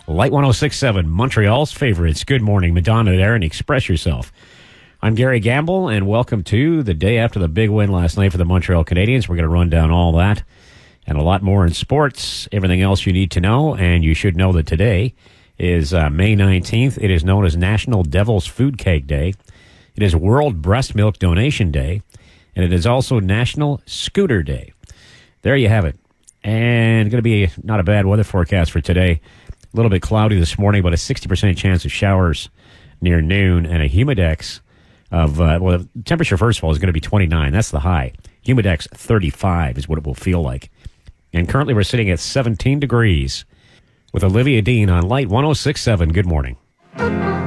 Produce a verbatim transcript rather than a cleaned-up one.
Light one oh six point seven, Montreal's favorites. Good morning, Madonna there, and express yourself. I'm Gary Gamble, and welcome to the day after the big win last night for the Montreal Canadiens. We're going to run down all that and a lot more in sports, everything else you need to know, and you should know that today is uh, May nineteenth. It is known as National Devil's Food Cake Day. It is World Breast Milk Donation Day, and it is also National Scooter Day. There you have it. And going to be not a bad weather forecast for today. A little bit cloudy this morning, but a sixty percent chance of showers near noon, and a humidex of, uh, well, the temperature, first of all, is going to be twenty-nine. That's the high. Humidex thirty-five is what it will feel like. And currently we're sitting at seventeen degrees with Olivia Dean on Light one oh six point seven. Good morning.